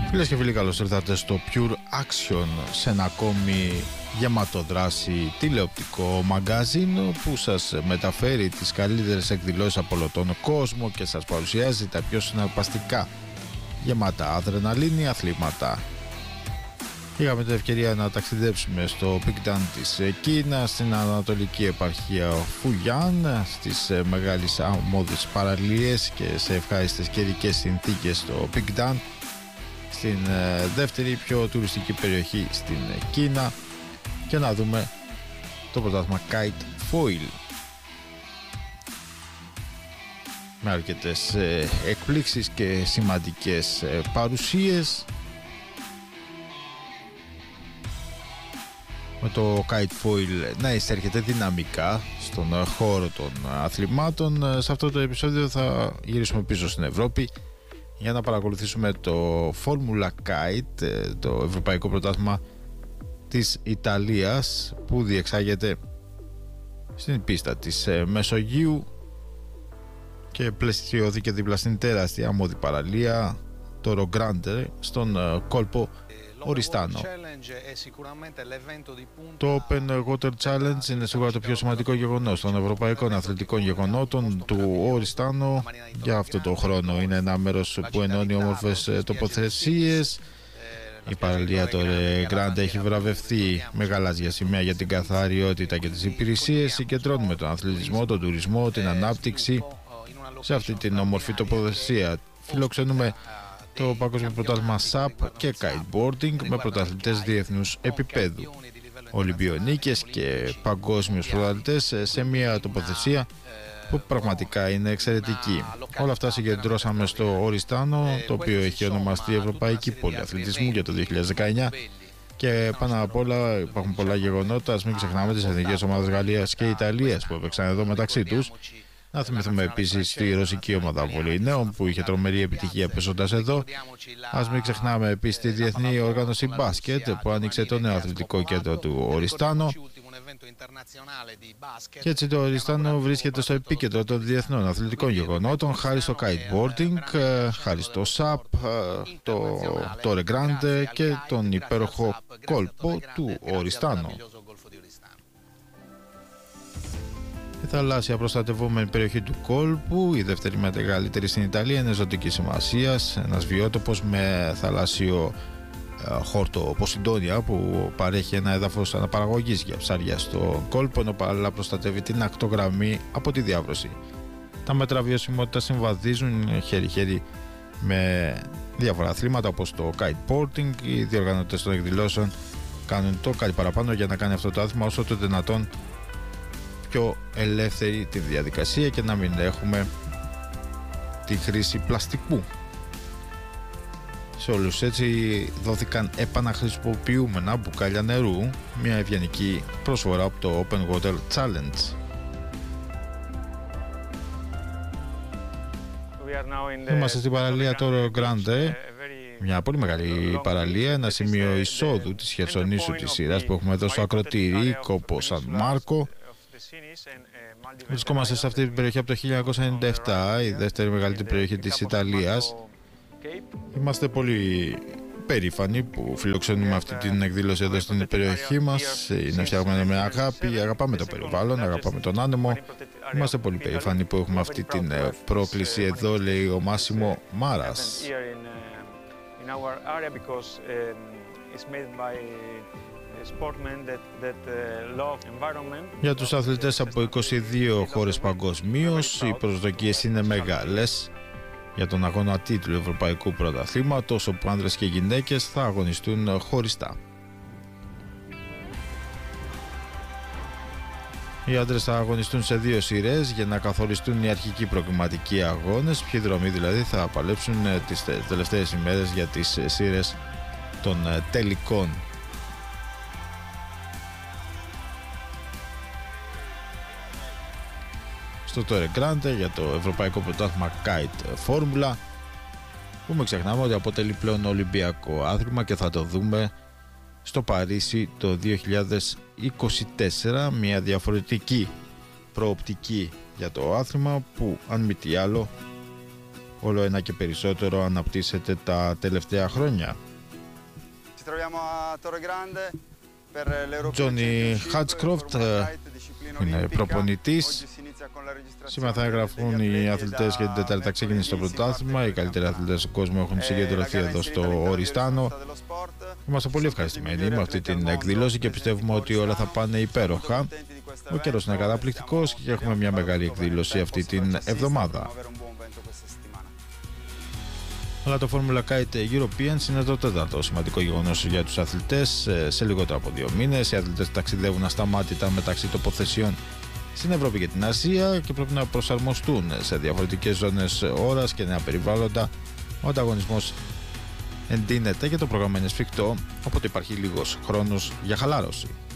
Φίλες και φίλοι, καλώς ήρθατε στο Pure Action, σε ένα ακόμη γεματοδράση τηλεοπτικό μαγκαζίνο που σας μεταφέρει τις καλύτερες εκδηλώσεις από όλο τον κόσμο και σας παρουσιάζει τα πιο συναρπαστικά γεμάτα αδρεναλίνη αθλήματα. Είχαμε την ευκαιρία να ταξιδέψουμε στο Big Dan της Κίνας, στην Ανατολική επαρχία Φουγιάν, στις μεγάλες αμμώδεις παραλίες και σε ευχάριστες καιρικές συνθήκες στο Big Dan, στην δεύτερη πιο τουριστική περιοχή στην Κίνα, και να δούμε το πρωτάθλημα Kite Foil με αρκετές εκπλήξεις και σημαντικές παρουσίες, με το Kite Foil να εισέρχεται δυναμικά στον χώρο των αθλημάτων. Σε αυτό το επεισόδιο θα γυρίσουμε πίσω στην Ευρώπη για να παρακολουθήσουμε το Formula Kite, το ευρωπαϊκό πρωτάθλημα της Ιταλίας, που διεξάγεται στην πίστα της Μεσογείου και πλαισιώθηκε δίπλα στην τεράστια αμμώδη παραλία το Grande στον κόλπο Οριστάνο. Το Open Water Challenge είναι σίγουρα το πιο σημαντικό γεγονός των ευρωπαϊκών αθλητικών γεγονότων του Οριστάνο για αυτό το χρόνο. Είναι ένα μέρος που ενώνει όμορφες τοποθεσίες. Η παραλία το Grande έχει βραβευτεί με γαλάζια σημαία για την καθαριότητα και τις υπηρεσίες. Συγκεντρώνουμε τον αθλητισμό, τον τουρισμό, την ανάπτυξη σε αυτή την όμορφη τοποθεσία. Φιλοξενούμε το Παγκόσμιο Πρωτάθλημα SUP και Kiteboarding με πρωταθλητές διεθνούς επίπεδου, Ολυμπιονίκες και παγκόσμιους πρωταθλητές σε μια τοποθεσία που πραγματικά είναι εξαιρετική. Όλα αυτά συγκεντρώσαμε στο Οριστάνο, το οποίο έχει ονομαστεί Ευρωπαϊκή Πόλη Αθλητισμού για το 2019, και πάνω απ' όλα υπάρχουν πολλά γεγονότα. Ας μην ξεχνάμε τις εθνικές ομάδες Γαλλίας και Ιταλίας που έπαιξαν εδώ μεταξύ τους. Να θυμηθούμε επίσης τη ρωσική ομάδα βολεϊνέων που είχε τρομερή επιτυχία παίζοντας εδώ. Ας μην ξεχνάμε επίσης τη Διεθνή Οργάνωση Μπάσκετ που άνοιξε το νέο αθλητικό κέντρο του Οριστάνο. Και έτσι το Οριστάνο βρίσκεται στο επίκεντρο των διεθνών αθλητικών γεγονότων χάρη στο kiteboarding, χάρη στο SUP, το Grande και τον υπέροχο κόλπο του Οριστάνο. Η θαλάσσια προστατευόμενη περιοχή του κόλπου, η δεύτερη μεγαλύτερη στην Ιταλία, είναι ζωτική σημασίας. Ένας βιότοπος με θαλάσσιο χόρτο Ποσειδόνια που παρέχει ένα έδαφος αναπαραγωγής για ψάρια στο κόλπο, ενώ παράλληλα προστατεύει την ακτογραμμή από τη διάβρωση. Τα μέτρα βιωσιμότητας συμβαδίζουν χέρι-χέρι με διάφορα αθλήματα όπως το kiteboarding. Οι διοργανωτές των εκδηλώσεων κάνουν το κάτι παραπάνω για να κάνει αυτό το άθλημα όσο το δυνατόν πιο ελεύθερη τη διαδικασία και να μην έχουμε τη χρήση πλαστικού. Σε όλους έτσι δόθηκαν επαναχρησιμοποιούμενα μπουκάλια νερού, μια ευγενική προσφορά από το Open Water Challenge. Είμαστε στην παραλία το Grande, μια πολύ μεγάλη παραλία, ένα σημείο εισόδου της χερσονήσου της σειράς που έχουμε εδώ στο ακροτήρι Κόπο Σαν Μάρκο. Βρισκόμαστε σε αυτή την περιοχή από το 1997, η δεύτερη μεγαλύτερη περιοχή της Ιταλίας. Είμαστε πολύ περήφανοι που φιλοξενούμε αυτή την εκδήλωση εδώ στην περιοχή μας. Είναι φτιαγμένο με αγάπη, αγαπάμε το περιβάλλον, αγαπάμε τον άνεμο. Είμαστε πολύ περήφανοι που έχουμε αυτή την πρόκληση εδώ, λέει ο Μάσιμο Μάρας. Για τους αθλητές από 22 χώρες παγκοσμίως, οι προσδοκίες είναι μεγάλες για τον αγώνα τίτλου Ευρωπαϊκού Πρωταθλήματος, όπου άνδρες και γυναίκες θα αγωνιστούν χωριστά. Οι άντρες θα αγωνιστούν σε 2 σειρές για να καθοριστούν οι αρχικοί προκριματικοί αγώνες, ποιοι δρομοί δηλαδή θα παλέψουν τις τελευταίες ημέρες για τις σειρές των τελικών. Στο Torre Grande για το Ευρωπαϊκό Πρωτάθλημα Kite Formula, που μην ξεχνάμε ότι αποτελεί πλέον Ολυμπιακό άθλημα και θα το δούμε στο Παρίσι το 2024, μια διαφορετική προοπτική για το άθλημα που αν μη τι άλλο όλο ένα και περισσότερο αναπτύσσεται τα τελευταία χρόνια. Τζόνι Χάτσκροφτ είναι προπονητής. Σήμερα θα εγγραφούν οι αθλητές και την Τετάρτη ξεκίνησε το πρωτάθλημα. Οι καλύτεροι αθλητές του κόσμου έχουν συγκεντρωθεί εδώ στο Οριστάνο. Είμαστε πολύ ευχαριστημένοι με αυτή την εκδήλωση και πιστεύουμε ότι όλα θα πάνε υπέροχα. Ο καιρός είναι καταπληκτικός και έχουμε μια μεγάλη εκδήλωση αυτή την εβδομάδα. Αλλά το Formula Kite Europeans είναι το τέταρτο σημαντικό γεγονός για τους αθλητές. Σε λιγότερο από 2 μήνες οι αθλητές ταξιδεύουν ασταμάτητα μεταξύ τοποθεσιών στην Ευρώπη και την Ασία και πρέπει να προσαρμοστούν σε διαφορετικές ζώνες ώρας και νέα περιβάλλοντα. Ο ανταγωνισμός εντείνεται και το πρόγραμμα είναι σφιχτό, οπότε υπάρχει λίγος χρόνος για χαλάρωση.